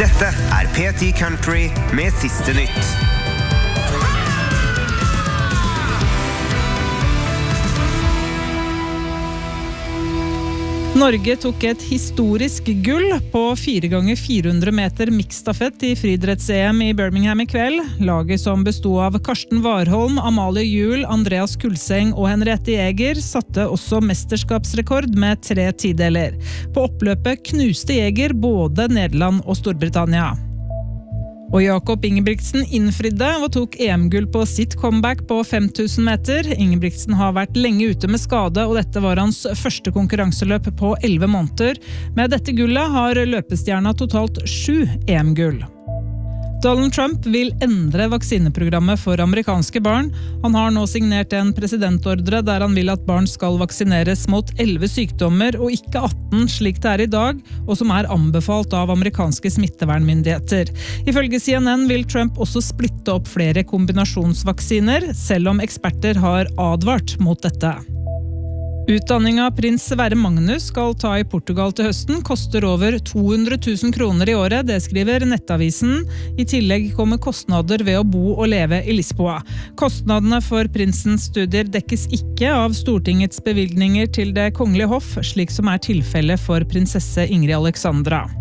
Dette PT Country med siste nytt. Norge tok et historisk gull på 4x400 meter mixstafett i friidretts-EM i Birmingham i kveld. Laget som bestod av Karsten Warholm, Amalie Juel, Andreas Kulseng og Henriette Jæger satte også mesterskapsrekord med 3 tideler. På oppløpet knuste Jæger både Nederland og Storbritannia. Og Jakob Ingebrigtsen innfridde og tok EM-gull på sitt comeback på 5000 meter. Ingebrigtsen har vært lenge ute med skade, og dette var hans første konkurranseløp på 11 måneder. Med dette gullet har løpestjerna totalt 7 EM-gull. Donald Trump vil endre vaksineprogrammet for amerikanske barn. Han har nå signert en presidentordre der han vil at barn skal vaksineres mot 11 sykdommer og ikke 18 slik det er i dag, og som er anbefalt av amerikanske smittevernmyndigheter. Ifølge CNN vil Trump også splitte opp flere kombinasjonsvaksiner, selv om eksperter har advart mot dette. Utdanninga prins Sverre Magnus skal ta i Portugal til høsten koster over 200 000 kroner i året, det skriver Nettavisen. I tillegg kommer kostnader ved å bo og leve i Lisboa. Kostnadene for prinsens studier dekkes ikke av Stortingets bevilgninger til det kongelige hoff, slik som er tilfellet for prinsesse Ingrid Alexandra.